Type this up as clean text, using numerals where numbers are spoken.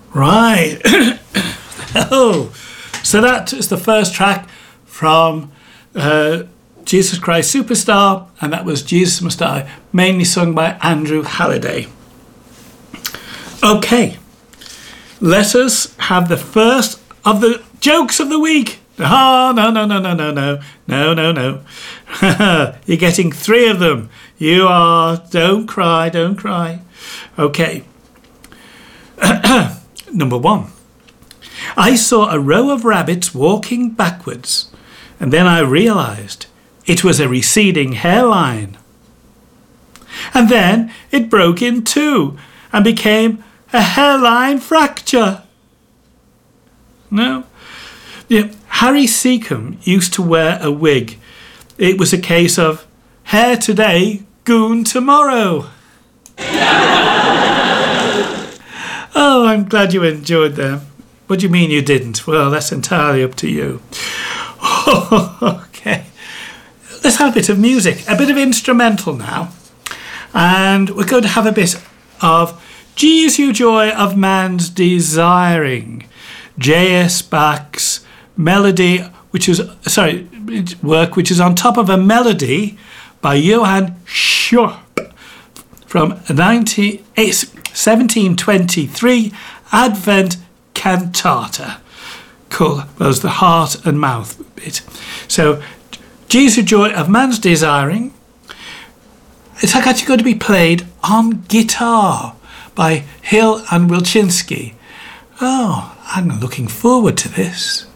Right. Oh, so that is the first track from Jesus Christ Superstar, and that was Jesus Must Die, mainly sung by Andrew Halliday. Okay, let us have the first of the jokes of the week. Oh, no. You're getting 3 of them. You are. Don't cry. Okay. Number 1. I saw a row of rabbits walking backwards, and then I realised it was a receding hairline. And then it broke in 2 and became a hairline fracture. No? Yeah, Harry Seacombe used to wear a wig. It was a case of hair today, goon tomorrow. Oh, I'm glad you enjoyed them. What do you mean you didn't? Well, that's entirely up to you. Okay. Let's have a bit of music, a bit of instrumental now. And we're going to have a bit of Gees You Joy of Man's Desiring. J.S. Bach's melody, work which is on top of a melody by Johann Schorp from 1723 Advent Cantata. Cool. That was the heart and mouth bit. So, Jesus Joy of Man's Desiring. It's actually going to be played on guitar by Hill and Wilczynski. Oh, I'm looking forward to this.